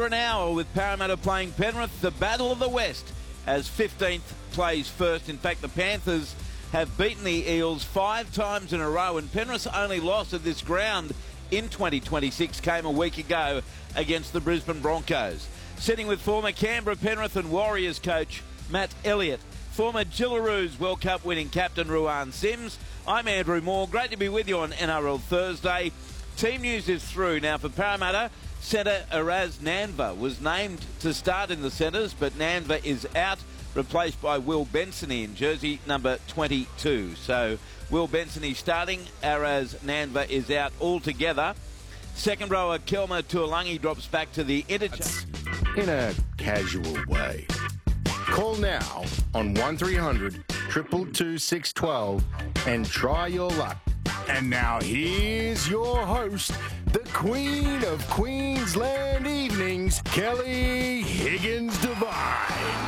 under an hour with Parramatta playing Penrith, the Battle of the West, as 15th plays first. In fact, the Panthers have beaten the Eels 5 times in a row, and Penrith's only loss at this ground in 2026 came a week ago against the Brisbane Broncos. Sitting with former Canberra, Penrith and Warriors coach Matt Elliott, former Gillaroos World Cup winning captain Ruan Sims. I'm Andrew Moore. Great to be with you on NRL Thursday. Team news is through. Now for Parramatta, centre Araz Nanva was named to start in the centres, but Nanva is out, replaced by Will Bensony in jersey number 22. So Will Bensony starting, Araz Nanva is out altogether. Second rower Kelma Tuolangi drops back to the interchange. In a casual way. Call now on 1300 222 612 and try your luck. And now here's your host, the Queen of Queensland Evenings, Kelly Higgins Devine.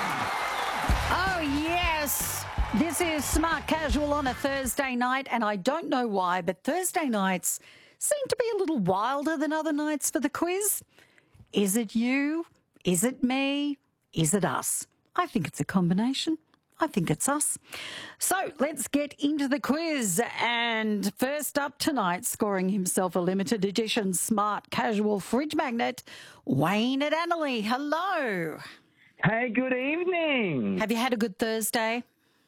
Oh, yes. This is Smart Casual on a Thursday night, and I don't know why, but Thursday nights seem to be a little wilder than other nights for the quiz. Is it you? Is it me? Is it us? I think it's a combination. I think it's us. So let's get into the quiz. And first up tonight, scoring himself a limited edition Smart Casual fridge magnet, Wayne at Annerley. Hello. Hey, good evening. Have you had a good Thursday?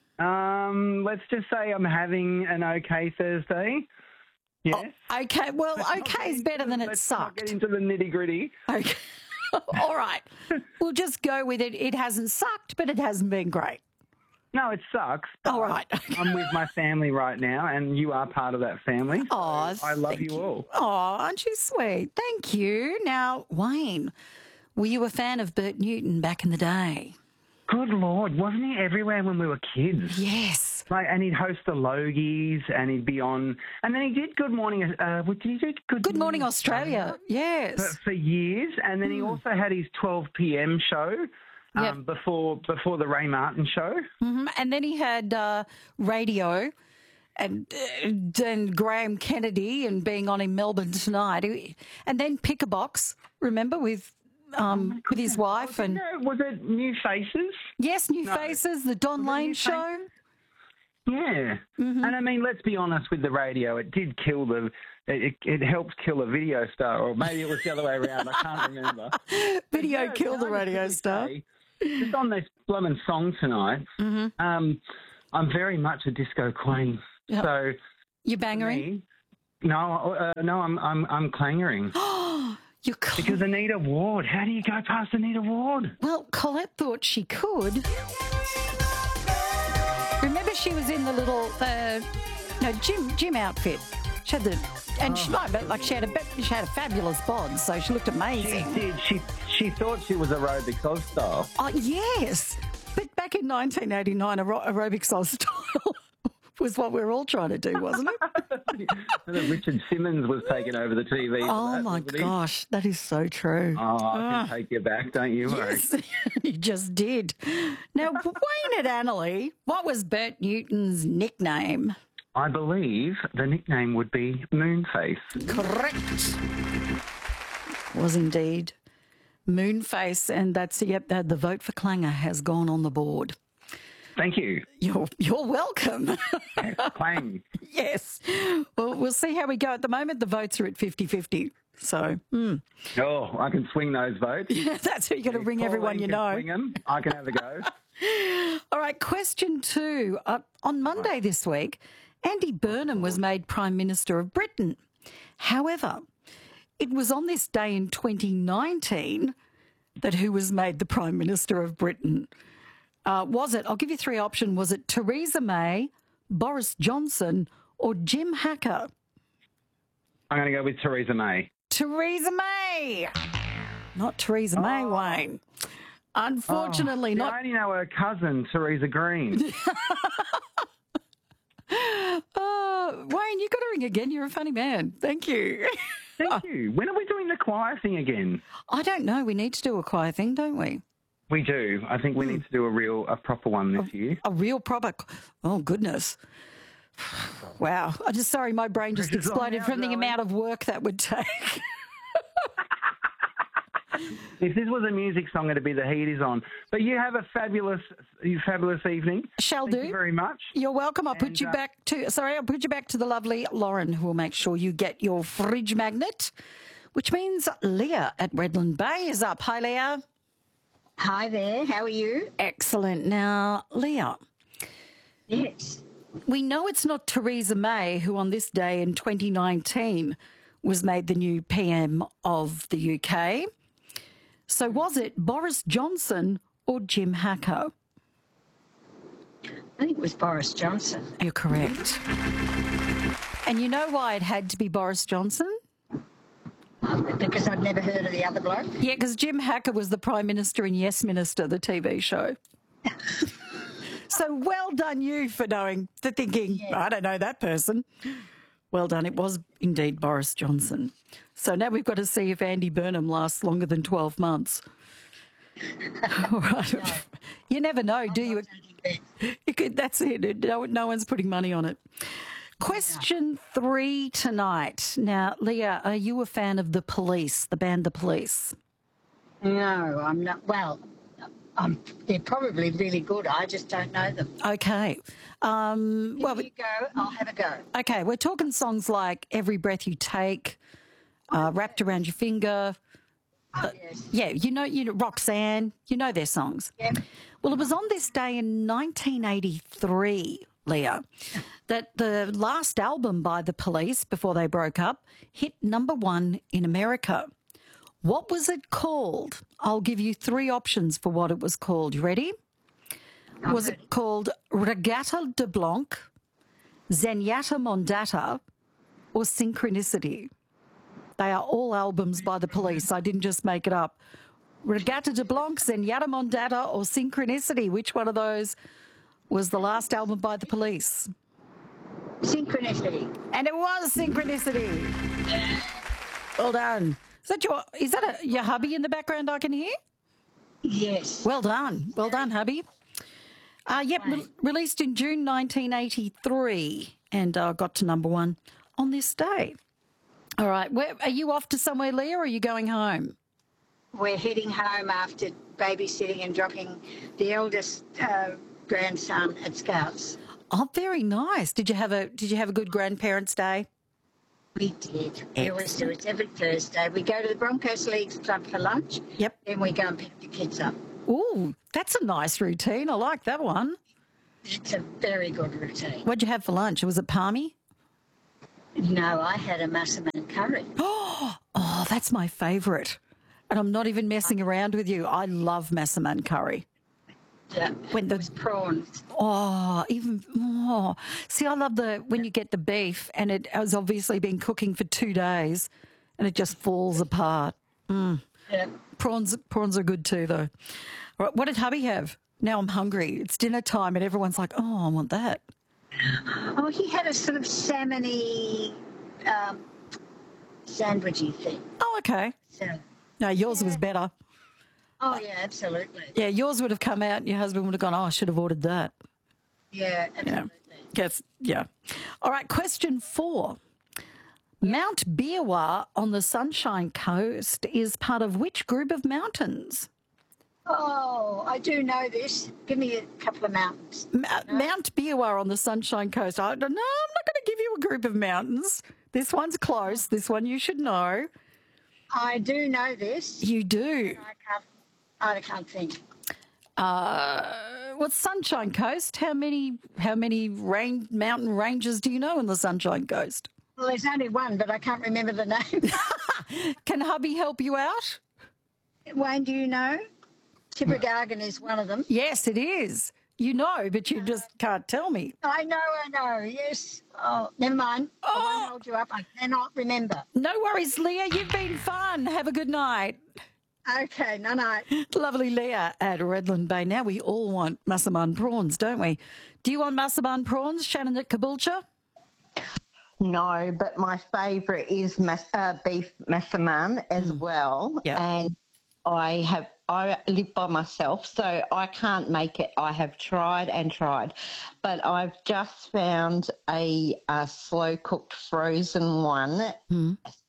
Let's just say I'm having an okay Thursday. Yes. Oh, okay. Well, okay is better than it Let's sucked. not get into the nitty-gritty. Okay. All right. We'll just go with it. It hasn't sucked, but it hasn't been great. No, it sucks. All right. I'm with my family right now, and you are part of that family. So Oh, I love you all. Oh, aren't you sweet? Thank you. Now, Wayne, were you a fan of Bert Newton back in the day? Good Lord, wasn't he everywhere when we were kids? Yes. And he'd host the Logies, and he'd be on, and then he did Good Morning. Did he do Good Morning Australia. Yes. For years, and then he also had his 12 p.m. show. Yep. Before the Ray Martin show. Mm-hmm. And then he had radio and Graham Kennedy and being on in Melbourne Tonight. And then Pick a Box, remember, with his wife. And was it New Faces? Yes, New Faces, the Don Lane show. Yeah. Mm-hmm. And I mean, let's be honest with the radio. It did kill it helped kill a video star, or maybe it was the other way around. I can't remember. Video killed the radio star. Just on this blooming song tonight, I'm very much a disco queen. Yep. So you're bangering? No, I'm clangering. You're because Anita Ward. How do you go past Anita Ward? Well, Colette thought she could. Remember, she was in the little gym outfit. She had the. And she had a fabulous bod, so she looked amazing. She did. She thought she was aerobics Oz style. Oh yes, but back in 1989, aerobics Oz style was what we were all trying to do, wasn't it? Richard Simmons was taking over the TV. Oh my gosh, that is so true. Oh, I can take you back, don't you worry. Yes, you just did. Now, Wayne at Annerley, what was Bert Newton's nickname? I believe the nickname would be Moonface. Correct. Was indeed Moonface, and that's the vote for Clanger has gone on the board. Thank you. You're welcome. Clang. Yes. Well, we'll see how we go. At the moment, the votes are at 50-50. So, Oh, I can swing those votes. That's who you're going to ring everyone you know. Swing them. I can have a go. All right, question 2. On Monday this week, Andy Burnham was made Prime Minister of Britain. However, it was on this day in 2019 that who was made the Prime Minister of Britain? Was it, I'll give you 3 options, was it Theresa May, Boris Johnson or Jim Hacker? I'm going to go with Theresa May. Theresa May! Not Theresa May, Wayne. Unfortunately not. I only know her cousin, Theresa Green. Wayne, you've got to ring again. You're a funny man. Thank you. Thank you. When are we doing the choir thing again? I don't know. We need to do a choir thing, don't we? We do. I think we need to do a proper one this year. A real proper. Oh, goodness. Wow. I'm just sorry. My brain just exploded from the amount of work that would take. If this was a music song, it'd be The Heat Is On. But you have a fabulous evening. Shall Thank do. you very much. You're welcome. I'll put you back to the lovely Lauren, who will make sure you get your fridge magnet, which means Leah at Redland Bay is up. Hi, Leah. Hi there, how are you? Excellent. Now, Leah. Yes. We know it's not Theresa May who on this day in 2019 was made the new PM of the UK. So was it Boris Johnson or Jim Hacker? I think it was Boris Johnson. You're correct. And you know why it had to be Boris Johnson? Because I'd never heard of the other bloke. Yeah, because Jim Hacker was the Prime Minister in Yes Minister, the TV show. So well done you for thinking, I don't know that person. Well done. It was indeed Boris Johnson. So now we've got to see if Andy Burnham lasts longer than 12 months. All right. No. You never know, do you? That's it. No one's putting money on it. Question 3 tonight. Now, Leah, are you a fan of The Police, the band The Police? No, I'm not. Well, they're probably really good. I just don't know them. Okay. If you go, I'll have a go. Okay, we're talking songs like Every Breath You Take, Wrapped Around Your Finger. Yes. Yeah, you know, Roxanne, you know their songs. Yeah. Well, it was on this day in 1983, Leah, that the last album by The Police, before they broke up, hit #1 in America. What was it called? I'll give you 3 options for what it was called. You ready? Was it called Regatta de Blanc, Zenyatta Mondata, or Synchronicity? They are all albums by The Police. I didn't just make it up. Regatta de Blanc, Zenyatta Mondata, or Synchronicity? Which one of those was the last album by The Police? Synchronicity. And it was Synchronicity. Well done. Is that your hubby in the background I can hear? Yes. Well done. Well done, hubby. Released in June 1983 and got to #1 on this day. All right. Are you off to somewhere, Leah, or are you going home? We're heading home after babysitting and dropping the eldest grandson at Scouts. Oh, very nice. Did you have a good grandparents' day? We did. We always do. It's every Thursday. We go to the Broncos Leagues Club for lunch. Yep. Then we go and pick the kids up. Ooh, that's a nice routine. I like that one. It's a very good routine. What'd you have for lunch? Was it palmy? No, I had a massaman curry. Oh, that's my favourite. And I'm not even messing around with you. I love massaman curry. Yeah, it was prawns. See, I love when you get the beef and it has obviously been cooking for 2 days and it just falls apart. Yeah. Prawns are good too, though. All right, what did hubby have? Now I'm hungry. It's dinner time and everyone's like, oh, I want that. Oh, he had a sort of salmon-y sandwichy thing. Oh, okay. So, No, yours was better. oh, yeah, absolutely. Yeah, yours would have come out and your husband would have gone, oh, I should have ordered that. Yeah, absolutely. Yeah. All right, question 4. Mount Biawar on the Sunshine Coast is part of which group of mountains? Oh, I do know this. Give me a couple of mountains. Mount Biawar on the Sunshine Coast. I don't know. I'm not going to give you a group of mountains. This one's close. This one you should know. I do know this. You do. I can't think. What's Sunshine Coast? How many mountain ranges do you know on the Sunshine Coast? Well, there's only one, but I can't remember the name. Can hubby help you out? Wayne, do you know? Tibrogargan is one of them. Yes, it is. You know, but you just can't tell me. I know, yes. Oh, never mind. I won't hold you up. I cannot remember. No worries, Leah. You've been fun. Have a good night. Okay, night. Lovely Leah at Redland Bay. Now we all want massaman prawns, don't we? Do you want massaman prawns, Shannon at Caboolture? No, but my favourite is beef massaman as well. Yeah. And I live by myself, so I can't make it. I have tried and tried, but I've just found a slow-cooked frozen one.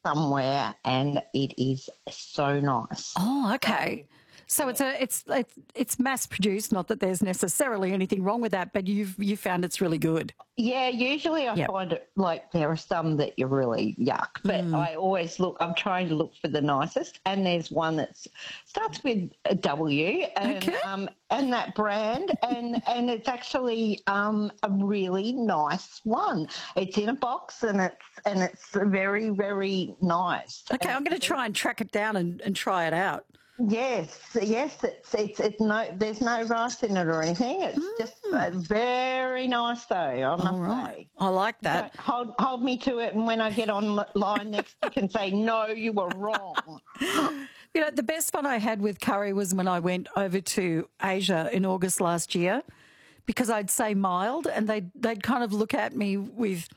somewhere, and it is so nice. Oh, okay. So it's mass produced. Not that there's necessarily anything wrong with that, but you found it's really good. Yeah, usually I find it like there are some that you really yuck, but I always look. I'm trying to look for the nicest, and there's one that starts with a W, and that brand, and it's actually a really nice one. It's in a box, and it's very, very nice. Okay, I'm going to try and track it down and try it out. Yes, it's no, there's no rice in it or anything. It's just very nice though, I must say. I like that. So hold me to it, and when I get online next week and say, no, you were wrong. You know, the best fun I had with curry was when I went over to Asia in August last year, because I'd say mild and they'd kind of look at me with,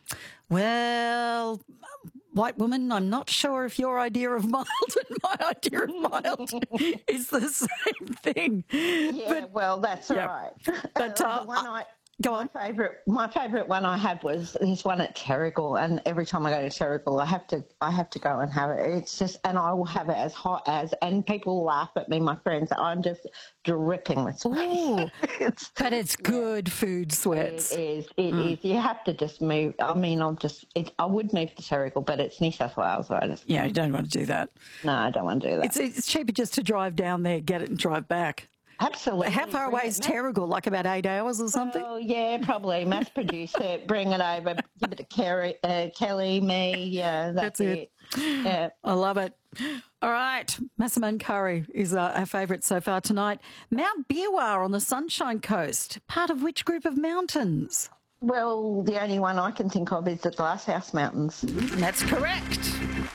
well, white woman, I'm not sure if your idea of mild and my idea of mild is the same thing. Yeah, well, that's right. But go on. My favourite one I had was this one at Terrigal, and every time I go to Terrigal, I have to go and have it. It's just, and I will have it as hot as, and people laugh at me, my friends. I'm just dripping with sweat. But it's good food, Sweats. It is. You have to just move. I mean, I would move to Terrigal, but it's New South Wales, so yeah, you don't want to do that. No, I don't want to do that. It's cheaper just to drive down there, get it, and drive back. Absolutely. How far away is Terrigal? Like about 8 hours or something? Oh, yeah, probably. Mass produce it, bring it over, give it to Kelly, me. Yeah, that's it. Yeah. I love it. All right. Massaman curry is our favourite so far tonight. Mount Biawar on the Sunshine Coast, part of which group of mountains? Well, the only one I can think of is the Glasshouse Mountains. That's correct.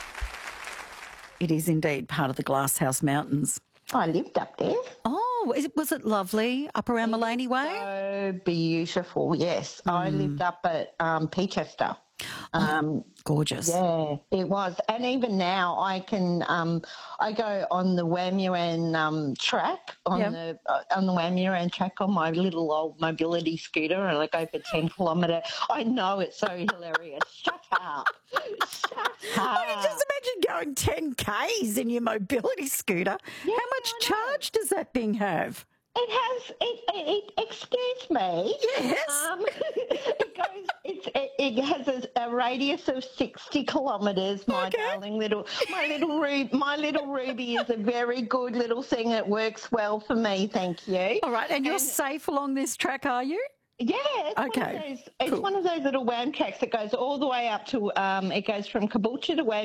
It is indeed part of the Glasshouse Mountains. I lived up there. Oh, was it lovely up around Mullaney Way? So beautiful, yes. I lived up at Peachester. Gorgeous. Yeah, it was. And even now I can, I go on the Wamuran track, on the Wamuran track on my little old mobility scooter, and I go for 10 kilometre. I know, it's so hilarious. Shut up. Shut up. I can just imagine going 10 Ks in your mobility scooter. Yeah, how much charge does that thing have? It has, excuse me. Yes. It has a radius of 60 kilometres, my darling my little Ruby is a very good little thing. It works well for me, thank you. All right, and you're safe along this track, are you? Yeah, it's one of those little WAM tracks that goes all the way up to, it goes from Caboolture to WAM